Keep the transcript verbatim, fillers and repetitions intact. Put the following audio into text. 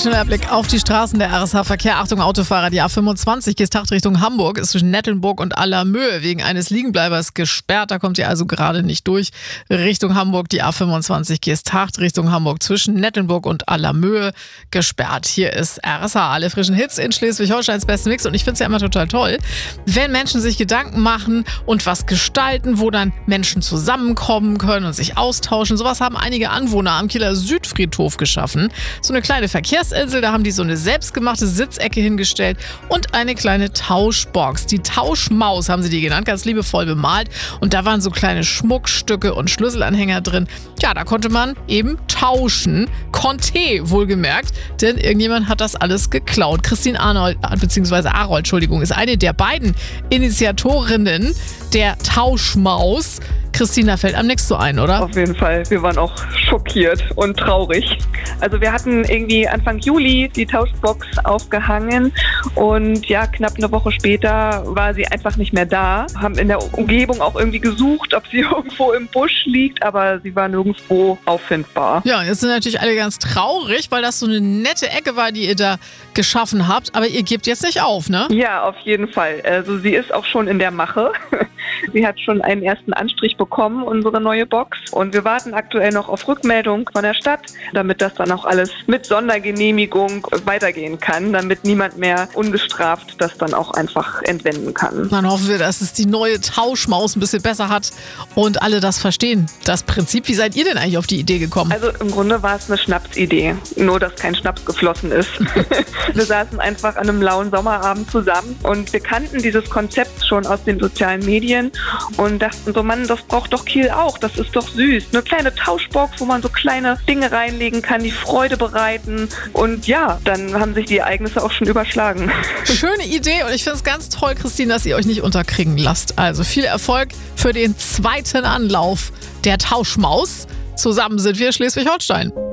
Ein schneller Blick auf die Straßen der R S H-Verkehr. Achtung Autofahrer, die A fünfundzwanzig Geesthacht Richtung Hamburg ist zwischen Nettelnburg und Allermöhe wegen eines Liegenbleibers gesperrt. Da kommt ihr also gerade nicht durch. Richtung Hamburg die A fünfundzwanzig Geesthacht Richtung Hamburg zwischen Nettelnburg und Allermöhe gesperrt. Hier ist R S H, alle frischen Hits in Schleswig-Holsteins besten Mix. Und ich finde es ja immer total toll, wenn Menschen sich Gedanken machen und was gestalten, wo dann Menschen zusammenkommen können und sich austauschen. Sowas haben einige Anwohner am Kieler Südfriedhof geschaffen. So eine kleine Verkehrsinsel, da haben die so eine selbstgemachte Sitzecke hingestellt und eine kleine Tauschbox. Die Tauschmaus haben sie die genannt, ganz liebevoll bemalt. Und da waren so kleine Schmuckstücke und Schlüsselanhänger drin. Ja, da konnte man eben tauschen. Conté wohlgemerkt, denn irgendjemand hat das alles geklaut. Christine Arnold, bzw. Arold, Entschuldigung, ist eine der beiden Initiatorinnen der Tauschmaus. Christina, fällt einem nichts so ein, oder? Auf jeden Fall. Wir waren auch schockiert und traurig. Also wir hatten irgendwie Anfang Juli die Tauschbox aufgehangen und ja, knapp eine Woche später war sie einfach nicht mehr da. Haben in der Umgebung auch irgendwie gesucht, ob sie irgendwo im Busch liegt, aber sie war nirgendwo auffindbar. Ja, jetzt sind natürlich alle ganz traurig, weil das so eine nette Ecke war, die ihr da geschaffen habt. Aber ihr gebt jetzt nicht auf, ne? Ja, auf jeden Fall. Also sie ist auch schon in der Mache. Sie hat schon einen ersten Anstrich bekommen, unsere neue Box. Und wir warten aktuell noch auf Rückmeldung von der Stadt, damit das dann auch alles mit Sondergenehmigung weitergehen kann, damit niemand mehr ungestraft das dann auch einfach entwenden kann. Dann hoffen wir, dass es die neue Tauschmaus ein bisschen besser hat und alle das verstehen. Das Prinzip, wie seid ihr denn eigentlich auf die Idee gekommen? Also im Grunde war es eine Schnapsidee, nur dass kein Schnaps geflossen ist. Wir saßen einfach an einem lauen Sommerabend zusammen und wir kannten dieses Konzept schon aus den sozialen Medien und dachten so, Mann, das braucht doch Kiel auch, das ist doch süß. Eine kleine Tauschbox, wo man so kleine Dinge reinlegen kann, die Freude bereiten. Und ja, dann haben sich die Ereignisse auch schon überschlagen. Schöne Idee und ich finde es ganz toll, Christine, dass ihr euch nicht unterkriegen lasst. Also viel Erfolg für den zweiten Anlauf der Tauschmaus. Zusammen sind wir Schleswig-Holstein.